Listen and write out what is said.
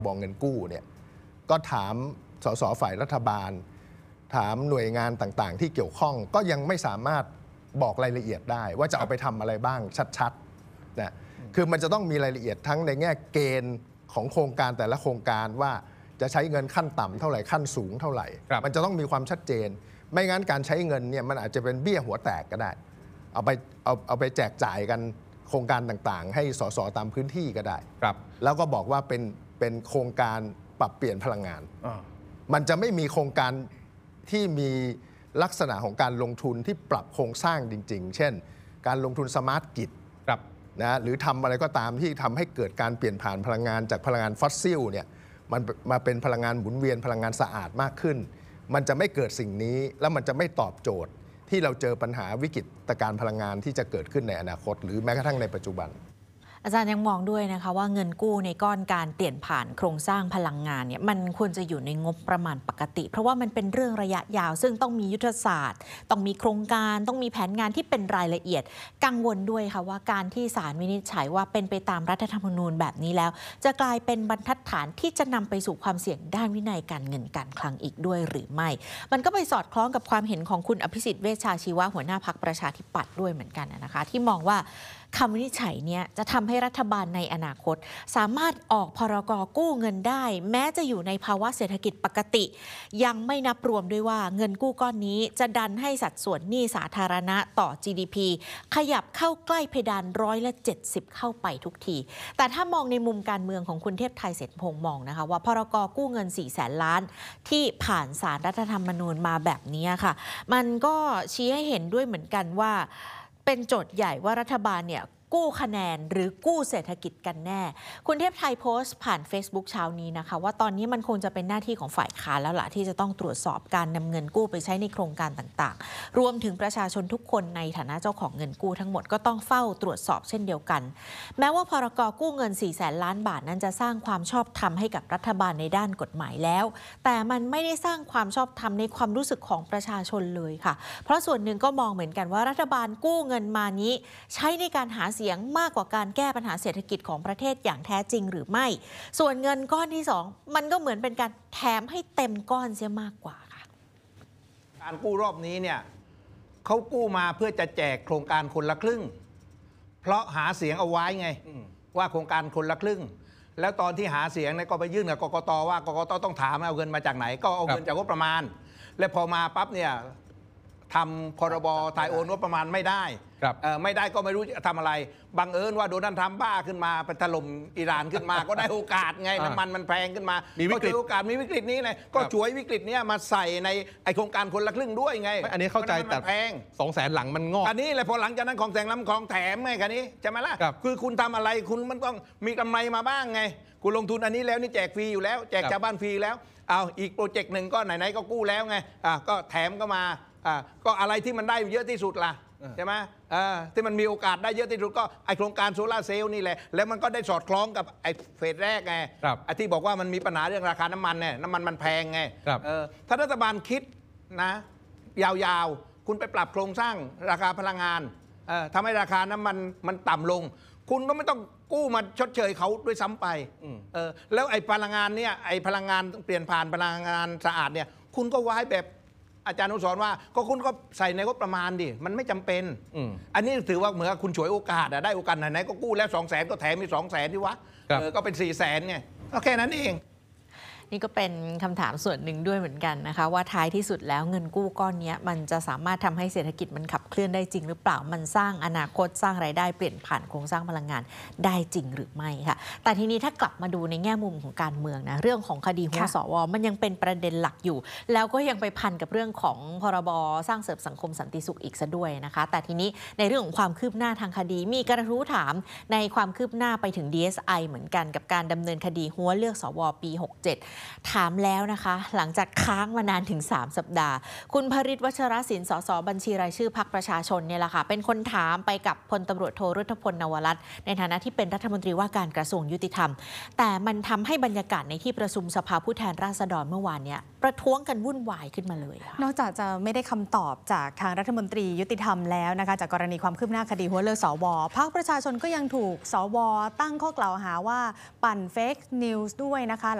เงินกู้เนี่ยก็ถามสสฝ่ายรัฐบาลถามหน่วยงานต่างๆที่เกี่ยวข้องก็ยังไม่สามารถบอกรายละเอียดได้ว่าจะเอาไปทำอะไรบ้างชัดๆนะคือมันจะต้องมีรายละเอียดทั้งในแง่เกณฑ์ของโครงการแต่ละโครงการว่าจะใช้เงินขั้นต่ำเท่าไหร่ขั้นสูงเท่าไหร่มันจะต้องมีความชัดเจนไม่งั้นการใช้เงินเนี่ยมันอาจจะเป็นเบี้ยหัวแตกก็ได้เอาไปแจกจ่ายกันโครงการต่างๆให้สสตามพื้นที่ก็ได้แล้วก็บอกว่าเป็นโครงการปรับเปลี่ยนพลังงานมันจะไม่มีโครงการที่มีลักษณะของการลงทุนที่ปรับโครงสร้างจริงๆเช่นการลงทุนสมาร์ทกริดนะหรือทำอะไรก็ตามที่ทำให้เกิดการเปลี่ยนผ่านพลังงานจากพลังงานฟอสซิลเนี่ยมันมาเป็นพลังงานหมุนเวียนพลังงานสะอาดมากขึ้นมันจะไม่เกิดสิ่งนี้แล้วมันจะไม่ตอบโจทย์ที่เราเจอปัญหาวิกฤตการณ์พลังงานที่จะเกิดขึ้นในอนาคตหรือแม้กระทั่งในปัจจุบันอาจารย์ยังมองด้วยนะคะว่าเงินกู้ในก้อนการเปลี่ยนผ่านโครงสร้างพลังงานเนี่ยมันควรจะอยู่ในงบประมาณปกติเพราะว่ามันเป็นเรื่องระยะยาวซึ่งต้องมียุทธศาสตร์ต้องมีโครงการต้องมีแผนงานที่เป็นรายละเอียดกังวลด้วยค่ะว่าการที่ศาลวินิจฉัยว่าเป็นไปตามรัฐธรรมนูญแบบนี้แล้วจะกลายเป็นบรรทัดฐานที่จะนำไปสู่ความเสี่ยงด้านวินัยการเงินการคลังอีกด้วยหรือไม่มันก็ไปสอดคล้องกับความเห็นของคุณอภิสิทธิ์เวชชาชีวะหัวหน้าพรรคประชาธิปัตย์ด้วยเหมือนกันนะคะที่มองว่าคำวินิจฉัยเนี่ยจะทำให้รัฐบาลในอนาคตสามารถออกพรก.กู้เงินได้แม้จะอยู่ในภาวะเศรษฐกิจปกติยังไม่นับรวมด้วยว่าเงินกู้ก้อนนี้จะดันให้สัดส่วนหนี้สาธารณะต่อ GDP ขยับเข้าใกล้เพดาน70%เข้าไปทุกทีแต่ถ้ามองในมุมการเมืองของคุณเทพไทยเสถียรพงษ์มองนะคะว่าพรก.กู้เงิน 400,000 ล้านที่ผ่านศาลรัฐธรรมนูญมาแบบนี้ค่ะมันก็ชี้ให้เห็นด้วยเหมือนกันว่าเป็นโจทย์ใหญ่ว่ารัฐบาลเนี่ยกู้คะแนนหรือกู้เศรษฐกิจกันแน่คุณเทพไทยโพสต์ผ่าน Facebook เช้านี้นะคะว่าตอนนี้มันคงจะเป็นหน้าที่ของฝ่ายค้านแล้วล่ะที่จะต้องตรวจสอบการนำเงินกู้ไปใช้ในโครงการต่างๆรวมถึงประชาชนทุกคนในฐานะเจ้าของเงินกู้ทั้งหมดก็ต้องเฝ้าตรวจสอบเช่นเดียวกันแม้ว่าพรก.กู้เงิน 400,000 ล้านบาทนั้นจะสร้างความชอบธรรมให้กับรัฐบาลในด้านกฎหมายแล้วแต่มันไม่ได้สร้างความชอบธรรมในความรู้สึกของประชาชนเลยค่ะเพราะส่วนหนึ่งก็มองเหมือนกันว่ารัฐบาลกู้เงินมานี้ใช้ในการหาเสียงมากกว่าการแก้ปัญหาเศรษฐกิจของประเทศอย่างแท้จริงหรือไม่ส่วนเงินก้อนที่2มันก็เหมือนเป็นการแถมให้เต็มก้อนเสียมากกว่าค่ะการกู้รอบนี้เนี่ยเขากู้มาเพื่อจะแจกโครงการคนละครึ่งเพราะหาเสียงเอาไว้ไงว่าโครงการคนละครึ่งแล้วตอนที่หาเสียงเนี่ยก็ไปยื่นกับกกต.ว่ากกต.ต้องถามเอาเงินมาจากไหนก็เอาเงินจากงบประมาณและพอมาปั๊บเนี่ยทำพรบถ่ายโอนงบประมาณไม่ได้ไม่ได้ก็ไม่รู้จะทำอะไรบังเอิญว่าโดนัลด์ทรัมป์บ้าขึ้นมาไปถล่มอิหร่านขึ้นมาก็ได้โอกาสไงน้ำมันแพงขึ้นมาก็ถือโอกาสมีวิกฤตนี้เลยก็ช่วยวิกฤตนี้มาใส่ในไอโครงการคนละครึ่งด้วยไงอันนี้เข้าใจแต่แพง 200,000 หลังมันงอกอันนี้แหละพอหลังจากนั้นของแถมของแถมไงคันนี้ใช่ไหมล่ะคือคุณทำอะไรคุณมันต้องมีกำไรมาบ้างไงคุณลงทุนอันนี้แล้วนี่แจกฟรีอยู่แล้วแจกชาวบ้านฟรีแล้วเอาอีกโปรเจกต์หนึ่งก็ไหนๆก็กู้แล้วไงก็แถมก็มาก็อะไรที่มันได้เยอะที่สุดล่ะใช่ไหมที่มันมีโอกาสได้เยอะที่สุดก็ไอโครงการโซลาร์เซลล์นี่แหละแล้วมันก็ได้สอดคล้องกับไอเฟสแรกไงไอที่บอกว่ามันมีปัญหาเรื่องราคาน้ำมันเนี่ยน้ำมันแพงไงถ้ารัฐบาลคิดนะยาวๆคุณไปปรับโครงสร้างราคาพลังงานทำให้ราคาน้ำมันต่ำลงคุณก็ไม่ต้องกู้มาชดเชยเขาด้วยซ้ำไปแล้วไอพลังงานเนี่ยไอพลังงานเปลี่ยนผ่านพลังงานสะอาดเนี่ยคุณก็ไว้แบบอาจารย์อนุสรณ์ว่าก็คุณก็ใส่ในงบประมาณดิมันไม่จำเป็นอันนี้ถือว่าเหมือนคุณฉวยโอกาสได้โอกาสไหนๆก็กู้แล้ว200,000ก็แถมมี200,000ที่วะก็เป็น400,000ไงก็แค่นั้นเองนี่ก็เป็นคำถามส่วนหนึ่งด้วยเหมือนกันนะคะว่าท้ายที่สุดแล้วเงินกู้ก้อนนี้มันจะสามารถทำให้เศรษฐกิจมันขับเคลื่อนได้จริงหรือเปล่ามันสร้างอนาคตสร้างรายได้เปลี่ยนผ่านโครงสร้างพลังงานได้จริงหรือไม่ค่ะแต่ทีนี้ถ้ากลับมาดูในแง่มุมของการเมืองนะเรื่องของคดีหัวสว.มันยังเป็นประเด็นหลักอยู่แล้วก็ยังไปพันกับเรื่องของพรบสร้างเสริมสังคมสันติสุขอีกซะด้วยนะคะแต่ทีนี้ในเรื่องของความคืบหน้าทางคดีมีกระทู้ถามในความคืบหน้าไปถึง DSI เหมือนกันกับการดำเนินคดีหัวเลือกสวปี 67 ถามแล้วนะคะ หลังจากค้างมานานถึง 3 สัปดาห์คุณภริษฐ์ วัชรศิลป์ สสบัญชีรายชื่อพรรคประชาชนเนี่ยแหละค่ะเป็นคนถามไปกับพลตำรวจโทรุทธพล นวรัตน์ในฐานะที่เป็นรัฐมนตรีว่าการกระทรวงยุติธรรมแต่มันทำให้บรรยากาศในที่ประชุมสภาผู้แทนราษฎรเมื่อวานเนี้ยประท้วงกันวุ่นวายขึ้นมาเลยค่ะนอกจากจะไม่ได้คำตอบจากทางรัฐมนตรียุติธรรมแล้วนะคะจากกรณีความคืบหน้าคดีหัวเรือสวพรรคประชาชนก็ยังถูกสวตั้งข้อกล่าวหาว่าปั่นเฟกนิวส์ด้วยนะคะ